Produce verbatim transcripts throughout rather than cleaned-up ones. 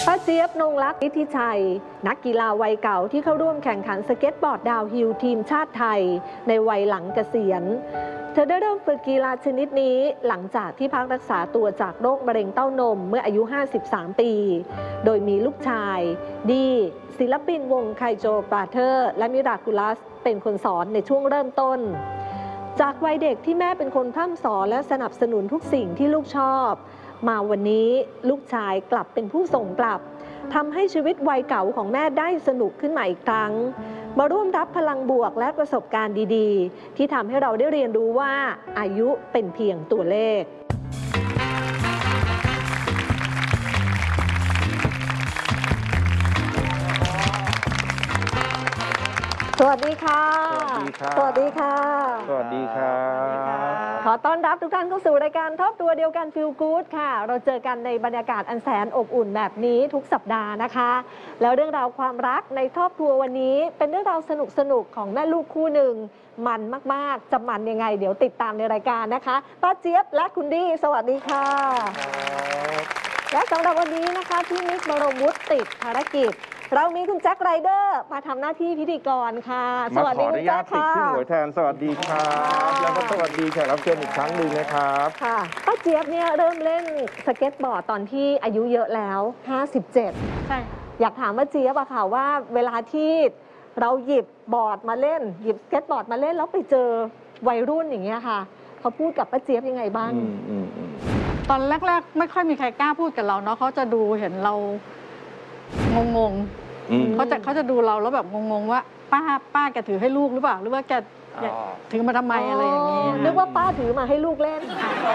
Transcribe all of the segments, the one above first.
ป้าเจี๊ยบนงลักษณ์ ฤทธิชัยนักกีฬาวัยเก่าที่เข้าร่วมแข่งขันสเก็ตบอร์ดดาวน์ฮิลทีมชาติไทยในวัยหลังเกษียณเธอได้เริ่มฝึกกีฬาชนิดนี้หลังจากที่พักรักษาตัวจากโรคมะเร็งเต้านมเมื่ออายุห้าสิบสามปีโดยมีลูกชายดีศิลปินวงไคโจบราเธอร์และมิราคูลัสเป็นคนสอนในช่วงเริ่มต้นจากวัยเด็กที่แม่เป็นคนพร่ำสอนและสนับสนุนทุกสิ่งที่ลูกชอบมาวันนี้ลูกชายกลับเป็นผู้ส่งกลับทำให้ชีวิตวัยเก่าของแม่ได้สนุกขึ้นมาอีกครั้งมาร่วมรับพลังบวกและประสบการณ์ดีๆที่ทำให้เราได้เรียนรู้ว่าอายุเป็นเพียงตัวเลขสวัสดีค่ะสวัสดีค่ะสวัสดีครับขอต้อนรับทุกท่านเข้าสู่รายการทบตัวเดียวกันฟีลกู๊ดค่ะเราเจอกันในบรรยากาศอันแสนอบอุ่นแบบนี้ทุกสัปดาห์นะคะแล้วเรื่องราวความรักในครอบครัววันนี้เป็นเรื่องราวสนุกๆของแม่ลูกคู่หนึ่งมันมากๆจะมันยังไงเดี๋ยวติดตามในรายการนะคะป้าเจี๊ยบและคุณดีสวัสดีค่ะและสำหรับวันนี้นะคะพี่นิกบรมวุฒิติดภารกิจเรามีคุณแจ็คไรเดอร์มาทำหน้าที่พิธีกรค่ะสวัสดีคุณแจ็คค่ะมาขออนุญาตติดขึ้นหัวแทนสวัสดีครับแล้วก็สวัสดีแขกรับเชิญอีกครั้งหนึ่งนะครับค่ะป้าเจี๊ยบเนี่ยเริ่มเล่นสเก็ตบอร์ดตอนที่อายุเยอะแล้วห้าสิบเจ็ดใช่อยากถามป้าเจี๊ยบอะค่ะว่าเวลาที่เราหยิบบอร์ดมาเล่นหยิบสเก็ตบอร์ดมาเล่นแล้วไปเจอวัยรุ่นอย่างเงี้ยค่ะเขาพูดกับป้าเจี๊ยบยังไงบ้างตอนแรกๆไม่ค่อยมีใครกล้าพูดกับเราเนาะเขาจะดูเห็นเรางงๆเขาจะเขาจะดูเราแล้วแบบงงๆว่าป้าป้าแกถือให้ลูกหรือเปล่าหรือว่าแกถือมาทำไมอะไรอย่างนี้นึกว่าป้าถือมาให้ลูกเล่น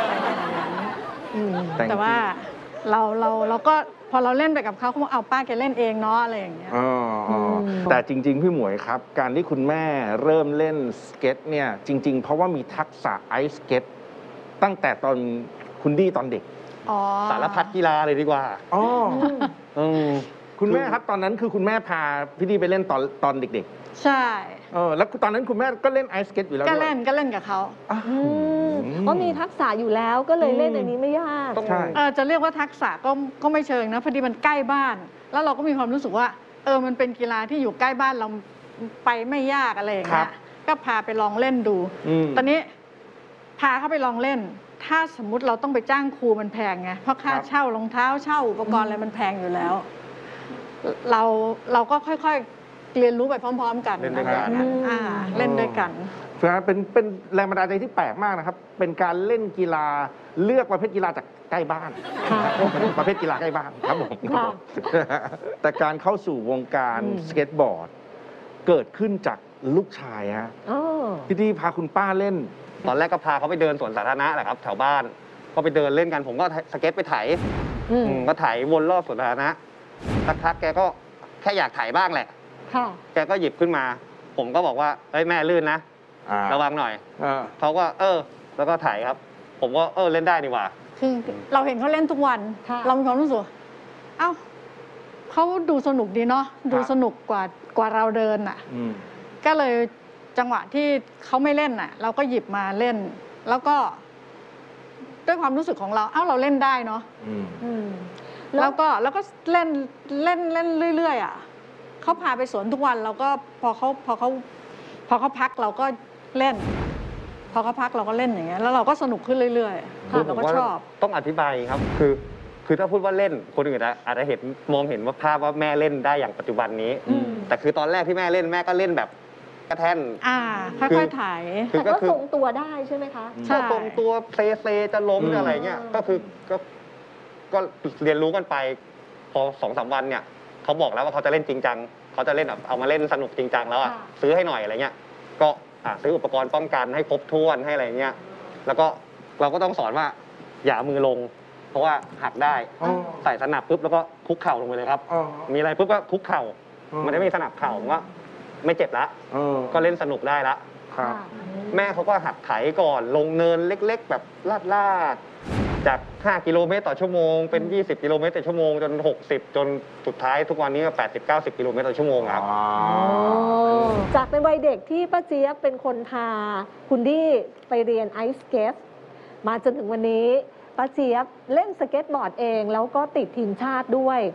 แต่ว่าเราเราเราก็พอเราเล่นไปกับเขาเขาบอกเอาป้าแกเล่นเองเนาะอะไรอย่างเงี้ยแต่จริงๆพี่หมวยครับการที่คุณแม่เริ่มเล่นสเก็ตเนี่ยจริงๆเพราะว่ามีทักษะไอซ์สเก็ตตั้งแต่ตอนคุณดี้ตอนเด็กสารพัดกีฬาเลยดีกว่าอ๋อคุณแม่ครับตอนนั้นคือคุณแม่พาพี่ดีไปเล่นตอนตอนเด็กๆใช่เออแล้วตอนนั้นคุณแม่ก็เล่นไอซ์สเก็ตอยู่แล้วก็เล่นก็เล่นกับเขาเพราะมีทักษะอยู่แล้วก็เลยเล่นอันนี้ไม่ยากใช่จะเรียกว่าทักษะก็ก็ไม่เชิงนะพอดีมันใกล้บ้านแล้วเราก็มีความรู้สึกว่าเออมันเป็นกีฬาที่อยู่ใกล้บ้านเราไปไม่ยากอะไรอย่างเงี้ยก็พาไปลองเล่นดูตอนนี้พาเขาไปลองเล่นถ้าสมมุติเราต้องไปจ้างครูมันแพงไงเพราะค่าเช่ารองเท้าเช่าอุปกรณ์อะไรมันแพงอยู่แล้วเราเราก็ค่อยๆเรียนรู้ไปพร้อมๆกันเล่นด้วยกันเล่นด้วยกันเป็นเป็นแรงบันดาลใจที่แปลกมากนะครับเป็นการเล่นกีฬาเลือกประเภทกีฬาจากใกล้บ้านประเภทกีฬาใกล้บ้านครับผมแต่การเข้าสู่วงการสเก็ตบอร์ดเกิดขึ้นจากลูกชายฮะพี่ดีพาคุณป้าเล่นตอนแรกก็พาเขาไปเดินสวนสาธารณะแหละครับแถวบ้านก็ไปเดินเล่นกันผมก็สเก็ตไปไถก็ไถวนรอบสวนสาธารณะสักพักแกก็แค่อยากถ่ายบ้างแหละแกก็หยิบขึ้นมาผมก็บอกว่าเอ้ยแม่ลื่นนะระวังหน่อยเขาก็เออแล้วก็ถ่ายครับผมก็เออเล่นได้ดีกว่าคือเราเห็นเขาเล่นทุกวันเรามีความรู้สึกเอ้าเขาดูสนุกดีเนาะดูสนุกกว่ากว่าเราเดินอ่ะก็เลยจังหวะที่เขาไม่เล่นอ่ะเราก็หยิบมาเล่นแล้วก็ด้วยความรู้สึกของเราเอ้าเราเล่นได้เนาะแล้วก็แล้วก็เล่นเล่นเล่นเรื่อยๆอ่ะเขาพาไปสวนทุกวันเราก็พอเขาพอเขาพอเขาพักเราก็เล่นพอเขาพักเราก็เล่นอย่างเงี้ยแล้วเราก็สนุกขึ้นเรื่อยๆเราก็ชอบต้องอธิบายครับคือคือถ้าพูดว่าเล่นคนอื่นอาจจะเห็นมองเห็นว่าภาพว่าแม่เล่นได้อย่างปัจจุบันนี้แต่คือตอนแรกที่แม่เล่นแม่ก็เล่นแบบกระแทนอ่าค่อยๆถ่ายแต่ก็ทรงตัวได้ใช่ไหมคะใช่ทรงตัวเซเซจะล้มอะไรเงี้ยก็คือก็ก็เรียนรู้กันไปพอสองสามวันเนี่ยเขาบอกแล้วว่าเขาจะเล่นจริงจังเขาจะเล่นแบบเอามาเล่นสนุกจริงจังแล้วอ่ะซื้อให้หน่อยอะไรเงี้ยก็ซื้ออุปกรณ์ป้องกันให้ครบถ้วนให้อะไรเงี้ยแล้วก็เราก็ต้องสอนว่าอย่ามือลงเพราะว่าหักได้ใส่สนับปุ๊บแล้วก็คุกเข่าลงไปเลยครับมีอะไรปุ๊บก็คุกเข่ามันไม่มีสนับเข่าก็ไม่เจ็บละก็เล่นสนุกได้ละแม่เขาก็หัดไถก่อนลงเนินเล็กๆแบบลาดๆจากห้ากิโลเมตรต่อชั่วโมงเป็นยี่สิบกิโลเมตรต่อชั่วโมงจนหกสิบจนสุดท้ายทุกวันนี้ก็แปดสิบ เก้าสิบกิโลเมตรต่อชั่วโมงครับจากในวัยเด็กที่ป้าเจี๊ยบเป็นคนพาคุณดี้ไปเรียนไอซ์สเก็ตมาจนถึงวันนี้ป้าเจี๊ยบเล่นสเก็ตบอร์ดเองแล้วก็ติดทีมชาติด้วย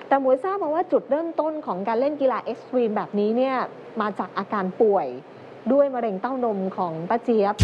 แต่หมวยทราบมาว่าจุดเริ่มต้นของการเล่นกีฬาเอ็กซ์ตรีมแบบนี้เนี่ยมาจากอาการป่วยด้วยมะเร็งเต้านมของป้าเจี๊ยบ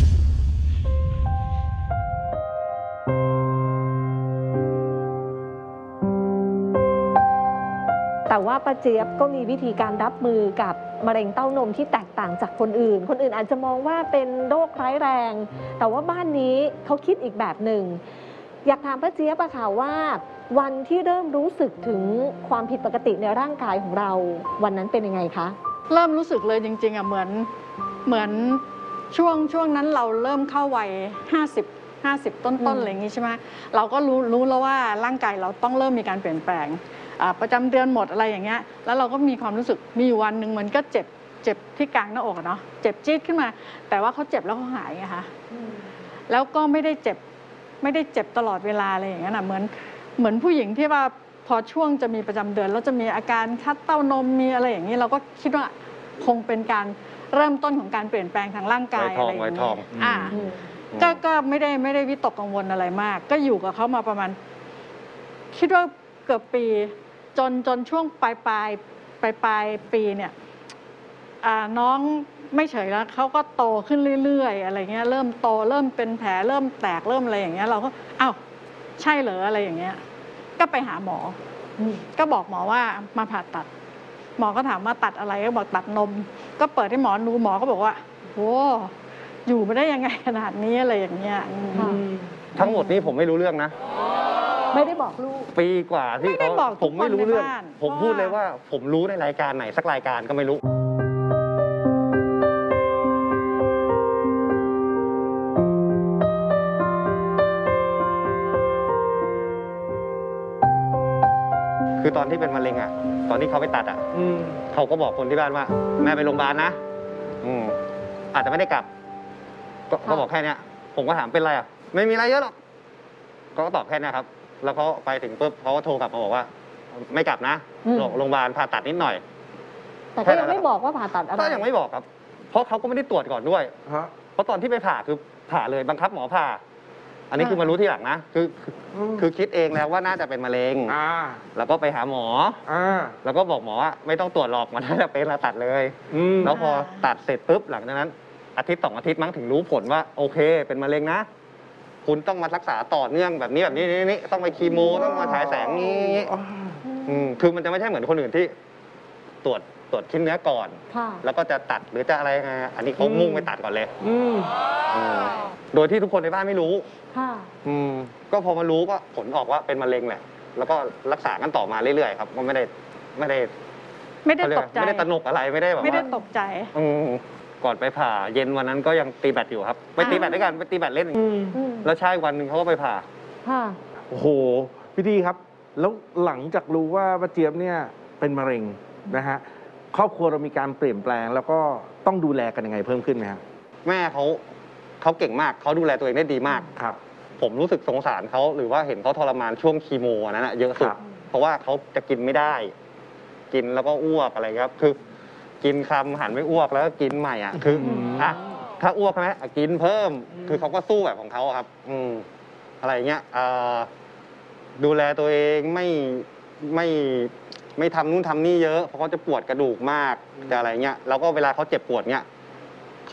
แต่ว่าป้าเจี๊ยบก็มีวิธีการรับมือกับมะเร็งเต้านมที่แตกต่างจากคนอื่นคนอื่นอาจจะมองว่าเป็นโรคร้ายแรงแต่ว่าบ้านนี้เขาคิดอีกแบบหนึ่งอยากถามป้าเจี๊ยบอะค่ะว่าวันที่เริ่มรู้สึกถึงความผิดปกติในร่างกายของเราวันนั้นเป็นยังไงคะเริ่มรู้สึกเลยจริงๆอะเหมือนเหมือนช่วงช่วงนั้นเราเริ่มเข้าวัยห้าสิบ ห้าสิบต้นๆอะไรอย่างงี้ใช่ไหมเราก็รู้รู้แล้วว่าร่างกายเราต้องเริ่มมีการเปลี่ยนแปลงประจำเดือนหมดอะไรอย่างเงี้ยแล้วเราก็มีความรู้สึกมีอยู่วันหนึ่งมันก็เจ็บเจ็บที่กลางหน้าอกเนาะเจ็บจี๊ดขึ้นมาแต่ว่าเขาเจ็บแล้วเขาหายไงคะแล้วก็ไม่ได้เจ็บไม่ได้เจ็บตลอดเวลาอะไรอย่างเงี้ยนะเหมือนเหมือนผู้หญิงที่ว่าพอช่วงจะมีประจำเดือนแล้วจะมีอาการคัดเต้านมมีอะไรอย่างนี้เราก็คิดว่าคงเป็นการเริ่มต้นของการเปลี่ยนแปลงทางร่างกายอะไรอย่างเงี้ยอ่าก็ก็ไม่ได้ไม่ได้วิตกกังวลอะไรมากก็อยู่กับเขามาประมาณคิดว่าเกือบปีจนจนช่วงปลายปลายปลายปลายปีเนี่ยน้องไม่เฉยแล้วเขาก็โตขึ้นเรื่อยๆอะไรเงี้ยเริ่มโตเริ่มเป็นแผลเริ่มแตกเริ่มอะไรอย่างเงี้ยเราก็อ้าวใช่เหรออะไรอย่างเงี้ยก็ไปหาหมอก็บอกหมอว่ามาผ่าตัดหมอก็ถามว่าตัดอะไรก็บอกตัดนมก็เปิดให้หมอดูหมอก็บอกว่าโอ้อยู่มาได้ยังไงขนาดนี้อะไรอย่างเงี้ยทั้งหมดนี้ผมไม่รู้เรื่องนะไม่ได้บอกลูกปีกว่าที่เขาผมไม่รู้เรื่องผมพูดเลยว่าผมรู้ในรายการไหนสักรายการก็ไม่รู้คือตอนที่เป็นมะเร็งอ่ะตอนที่เขาไปตัดอ่ะเขาก็บอกคนที่บ้านว่าแม่ไปโรงพยาบาลนะอืมอาจจะไม่ได้กลับก็บอกแค่นี้ผมก็ถามเป็นไรอ่ะไม่มีอะไรเยอะหรอกก็ตอบแค่นี้ครับแล้วเขาไปถึงปุ๊บเขาก็โทรกลับมาบอกว่าไม่กลับนะโรงพยาบาลผ่าตัดนิดหน่อยแต่ก็ยังไม่บอกว่าผ่าตัดอะไรก็ยังไม่บอกครับเพราะเขาก็ไม่ได้ตรวจก่อนด้วยเพราะตอนที่ไปผ่าคือผ่าเลยบังคับหมอผ่าอันนี้คือมารู้ทีหลังนะคือคือคิดเองแล้วว่าน่าจะเป็นมะเร็งแล้วก็ไปหาหมอแล้วก็บอกหมอว่าไม่ต้องตรวจหรอกมันน่าจะเป็นแล้วตัดเลยแล้วพอตัดเสร็จปุ๊บหลังจากนั้นอาทิตย์สองอาทิตย์มั้งถึงรู้ผลว่าโอเคเป็นมะเร็งนะคุณต้องมารักษาต่อเนื่องแบบนี้แบบนี้นี่ต้องไปคีโมต้องมาฉายแสงนี้คือมันจะไม่ใช่เหมือนคนอื่นที่ตรวจตรวจชิ้นเนื้อก่อนแล้วก็จะตัดหรือจะอะไรไงอันนี้เขามุ่งไปตัดก่อนเลยโดยที่ทุกคนในบ้านไม่รู้ก็พอมารู้ก็ผลออกว่าเป็นมะเร็งแหละแล้วก็รักษากันต่อมาเรื่อยๆครับก็ไม่ได้ไม่ได้ไม่ได้ตกใจไม่ได้ตระหนกอะไรไม่ได้แบบไม่ได้ตกใจก่อนไปผ่าเย็นวันนั้นก็ยังตีแบดอยู่ครับไปตีแบดด้วยกันไปตีแบดเล่นแล้วใช่วันหนึ่งเขาก็ไปผ่าโอ้โหพี่ดีครับแล้วหลังจากรู้ว่าป้าเจี๊ยบเนี่ยเป็นมะเร็งนะฮะครอบครัวเรามีการเปลี่ยนแปลงแล้วก็ต้องดูแลกันยังไงเพิ่มขึ้นไหมครับแม่เขาเขาเก่งมากเขาดูแลตัวเองได้ดีมากครับผมรู้สึกสงสารเขาหรือว่าเห็นเขาทรมานช่วงคีโมนั้นนะเยอะสุดเพราะว่าเขาจะกินไม่ได้กินแล้วก็อ้วกอะไรครับคือกินคำหันไม่อ้วกแล้วกินใหม่อ่ะคืออ่ะถ้าอ้วกใช่ไหมกินเพิ่มคือเขาก็สู้แบบของเขาครับอืมอะไรเงี้ยดูแลตัวเองไม่ไม่ไม่ทำนู่นทำนี่เยอะเพราะเขาจะปวดกระดูกมากจะอะไรเงี้ยแล้วก็เวลาเขาเจ็บปวดเงี้ย